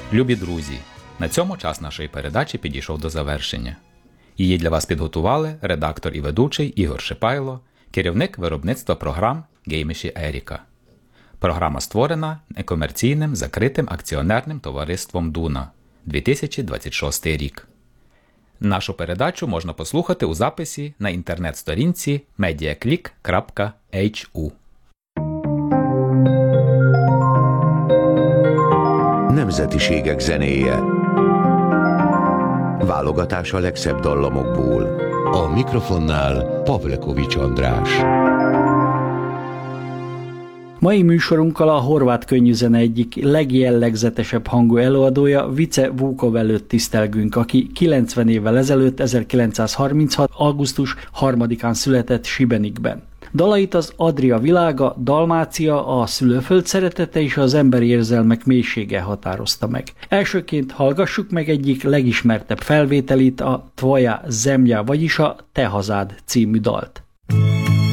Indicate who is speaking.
Speaker 1: Любі друзі, на цьому час нашої передачі підійшов до завершення. Її для вас підготували редактор і ведучий Ігор Шипайло, керівник виробництва програм Гейміші Еріка. Програма створена некомерційним закритим акціонерним товариством Дуна, 2026 рік. Нашу передачу можна послухати у записі на інтернет-сторінці mediaclick.hu.
Speaker 2: Nemzetiségek zenéje. Válogatás a legszebb dallamokból. A mikrofonnál Pavlekovics András.
Speaker 3: Mai műsorunkkal a horvát könnyűzene egyik legjellegzetesebb hangú előadója, Vice Vukov előtt tisztelgünk, aki 90 évvel ezelőtt, 1936. augusztus 3-án született Šibenikben. Dalait az Adria világa, Dalmácia, a szülőföld szeretete és az emberi érzelmek mélysége határozta meg. Elsőként hallgassuk meg egyik legismertebb felvételét, a Tvoja zemlja, vagyis a Te hazád című dalt.